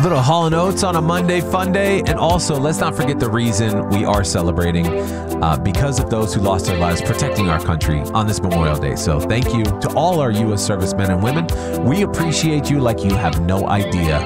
Little Hall & Oates on a Monday fun day. And also, let's not forget the reason we are celebrating because of those who lost their lives protecting our country on this Memorial Day. So thank you to all our U.S. servicemen and women. We appreciate you like you have no idea.